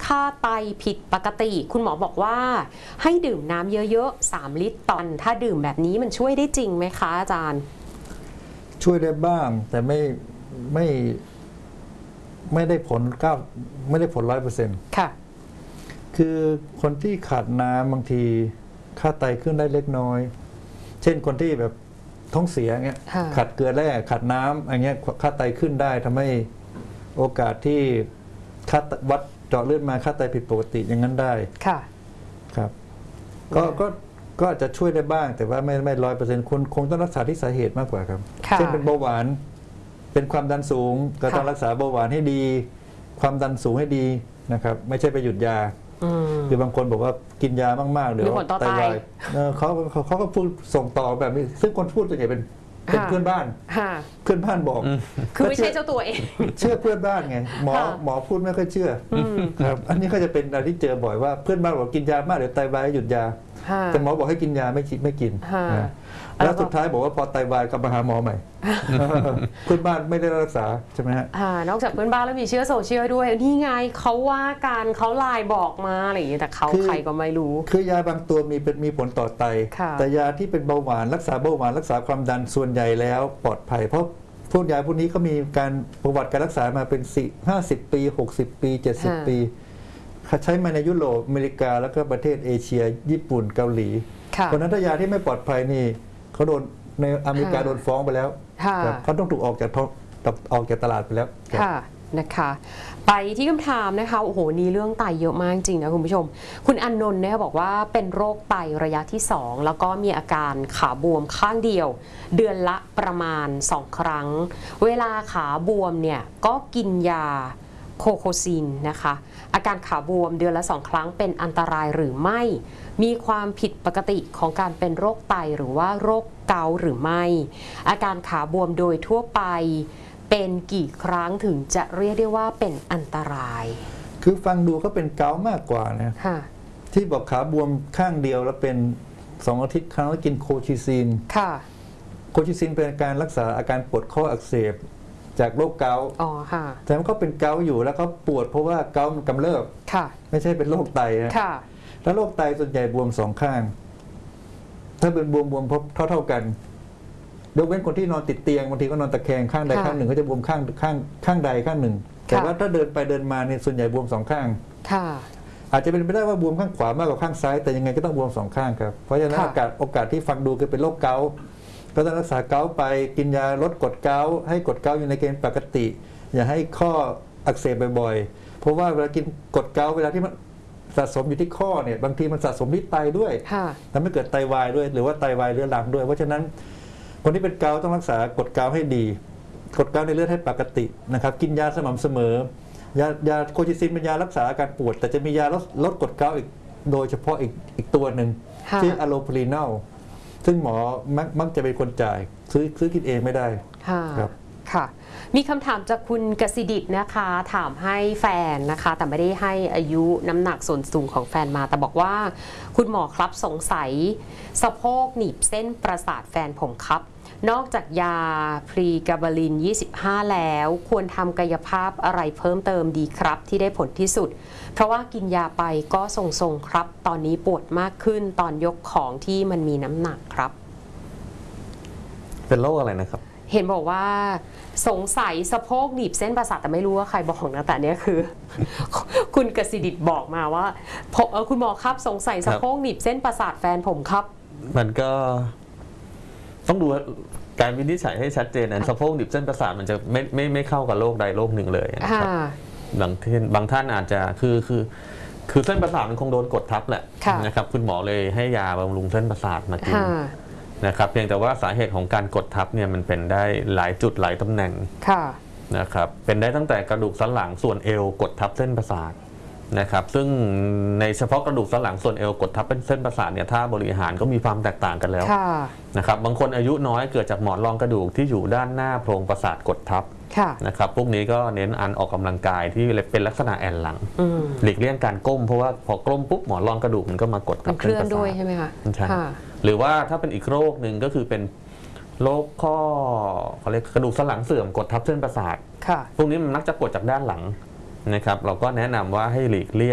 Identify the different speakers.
Speaker 1: ค่าไตผิดปกติคุณหมอบอกว่าให้ดื่มน้ำเยอะๆ3 ลิตรต่อวันถ้าดื่มแบบนี้มันช่วยได้จริงไหมคะอาจารย์
Speaker 2: ช่วยได้บ้างแต่ไม่ได้ผลไม่ได้ผล100%
Speaker 1: ค่ะ
Speaker 2: คือคนที่ขาดน้ำบางทีค่าไตขึ้นได้เล็กน้อยเช่นคนที่แบบท้องเสียเงี้ยขาดเกลือแร่ขาดน้ำอย่างเงี้ยค่าไตขึ้นได้ทำให้โอกาสที่ค่าวัดเจาะเลือดมาค่าไตผิดปกติอย่างนั้นได้
Speaker 1: ค่ะ
Speaker 2: ครับก็อาจจะช่วยได้บ้างแต่ว่าไม่100%คุณคงต้องรักษาที่สาเหตุมากกว่าครับเช่นเป็นเบาหวานเป็นความดันสูงก็ต้องรักษาเบาหวานให้ดีความดันสูงให้ดีนะครับไม่ใช่ไปหยุดยาคือบางคนบอกว่ากินยามากๆเดี๋ยวไตวายเขาก็พูดส่งต่อแบบนี้ซึ่งคนพูดส่วนใหญ่เป็นเพื่อนบ้านบอก
Speaker 1: คือไม่ใช่เจ้าตัวเอง
Speaker 2: เชื่อเพื่อนบ้านไงหมอพูดไม่ค่อยเชื่อครับอันนี้ก็จะเป็นอะไรที่เจอบ่อยว่าเพื่อนบ้านบอกกินยามากเดี๋ยวไตวายหยุดยาแต่หมอบอกให้กินยาไม่กินแล้วสุดท้ายบอกว่าพอไตวายกลับมาหาหมอใหม่เพื่อนบ้านไม่ได้รักษาใช่ไหมฮะ
Speaker 1: นอกจากเพื่อนบ้านแล้วมีเชื้อโซเชียลด้วยนี่ไงเขาว่าการเขาไลน์บอกมาอะไรอย่างนี้แต่เขาใครก็ไม่รู้
Speaker 2: คือยาบางตัวมีผลต่อไตแต่ยาที่เป็นเบาหวานรักษาเบาหวานรักษาความดันส่วนใหญ่แล้วปลอดภัยเพราะพวกยาพวกนี้ก็มีการประวัติการรักษามาเป็น50 ปี60 ปี70 ปีใช้มาในยุโรปอเมริกาแล้วก็ประเทศเอเชียญี่ปุ่นเกาหลีเพราะนั้นถ้ายาที่ไม่ปลอดภัยนี่เขาโดนในอเมริกาโดนฟ้องไปแล้วเขาต้องถูกออกจากตลาดไปแล้ว
Speaker 1: ค่ะนะคะไปที่คำถามนะคะโอ้โหนี่เรื่องไตเยอะมากจริงนะคุณผู้ชมคุณอนนท์เนี่ยบอกว่าเป็นโรคไตระยะที่2แล้วก็มีอาการขาบวมข้างเดียวเดือนละประมาณ2 ครั้งเวลาขาบวมเนี่ยก็กินยาโคโคซินนะคะอาการขาบวมเดือนละ2 ครั้งเป็นอันตรายหรือไม่มีความผิดปกติของการเป็นโรคไตหรือว่าโรคเกาต์หรือไม่อาการขาบวมโดยทั่วไปเป็นกี่ครั้งถึงจะเรียกได้ว่าเป็นอันตราย
Speaker 2: คือฟังดูก็เป็นเกาต์มากกว่านะที่บอกขาบวมข้างเดียวแล้วเป็น2 อาทิตย์ครั้งแล้วกินโคชิซินโคชิซินเป็นการรักษาอาการปวดข้ออักเสบจากโรคเกาต์แต่มันก็เป็นเกาต์อยู่แล้วก็ปวดเพราะว่าเกาต์มันกำเริบไม่ใช่เป็นโรคไตนะแล้วโรคไตส่วนใหญ่บวม2 ข้างถ้าเป็นบวมเท่ากันยกเว้นคนที่นอนติดเตียงบางทีก็นอนตะแคงข้างใดข้างหนึ่งก็จะบวมข้างใดข้างหนึ่งแต่ว่าถ้าเดินไปเดินมาเนี่ยส่วนใหญ่บวม2 ข้างอาจจะเป็นไปได้ว่าบวมข้างขวามากกว่าข้างซ้ายแต่ยังไงก็ต้องบวม2 ข้างครับเพราะฉะนั้นโอกาสที่ฟังดูคือเป็นโรคเกาต์ก็ต้องรักษาเกาต์ไปกินยาลดกรดเกาต์ให้กรดเกาต์อยู่ในเกณฑ์ปกติอย่าให้ข้ออักเสบบ่อยๆเพราะว่าเวลากินกรดเกาต์เวลาที่มันสะสมอยู่ที่ข้อเนี่ยบางทีมันสะสมที่ไตด้วยทำให้เกิดไตวายด้วยหรือว่าไตวายเรื้อรังด้วยเพราะฉะนั้นคนที่เป็นเกาต์ต้องรักษากรดเกาต์ให้ดีกรดเกาต์ในเลือดให้ปกตินะครับกินยาสม่ำเสมอยาโคชิซินเป็นยารักษาอาการปวดแต่จะมียาลดกรดเกาต์อีกโดยเฉพาะอีกตัวหนึ่งที่อะโลพรีนอลซึ่งหมอมักจะเป็นคนจ่ายซื้อกินเองไม่ได้ครับ
Speaker 1: ค่ะมีคำถามจากคุณกสิดิตนะคะถามให้แฟนนะคะแต่ไม่ได้ให้อายุน้ำหนักส่วนสูงของแฟนมาแต่บอกว่าคุณหมอครับสงสัยสะโพกหนีบเส้นประสาทแฟนผมครับนอกจากยาพรีกาบาลิน25แล้วควรทำกายภาพอะไรเพิ่มเติมดีครับที่ได้ผลที่สุดเพราะว่ากินยาไปก็ทรงๆครับตอนนี้ปวดมากขึ้นตอนยกของที่มันมีน้ำหนักครับ
Speaker 3: เป็นโรคอะไรนะครับ
Speaker 1: เห็นบอกว่าสงสัยสะโพกหนีบเส้นประสาทแต่ไม่รู้ว่าใครบอกนะแต่เนี้ยคือ คุณกสิดิตบอกมาว่าคุณหมอครับสงสัยสะโพกหนีบเส้นประสาทแฟนผมครับ
Speaker 3: มันก็ต้องดูการวินิจฉัยให้ชัดเจนนะสะโพกหนีบเส้นประสาทมันจะไม่เข้ากับโรคใดโรคหนึ่งเลยนะครับบางท่านอาจจะคือเส้นประสาทมันคงโดนกดทับแหละนะครับคุณหมอเลยให้ยาบำรุงเส้นประสาทมากินนะครับเพียงแต่ว่าสาเหตุของการกดทับเนี่ยมันเป็นได้หลายจุดหลายตำแหน่งนะครับเป็นได้ตั้งแต่กระดูกสันหลังส่วนเอวกดทับเส้นประสาทนะครับซึ่งในเฉพาะกระดูกสันหลังส่วนเอวกดทับเป็นเส้นประสาทเนี่ยถ้าบริหารก็มีความแตกต่างกันแล้วนะครับบางคนอายุน้อยเกิดจากหมอนรองกระดูกที่อยู่ด้านหน้าโพรงประสาทกดทับนะครับพวกนี้ก็เน้นอันออกกำลังกายที่เป็นลักษณะแอนหลังหลีกเลี่ยงการก้มเพราะว่าพอก้มปุ๊บหมอนรองกระดูกมันก็มากดทับเส้นประสาท
Speaker 1: ด้วยใช่ไหมคะ
Speaker 3: ใช่หรือว่าถ้าเป็นอีกโรคหนึ่งก็คือเป็นโรคข้อเขาเรียกกระดูกสันหลังเสื่อมกดทับเส้นประสาทพวกนี้มันมักจะกดจากด้านหลังนะครับเราก็แนะนำว่าให้หลีกเลี่ยง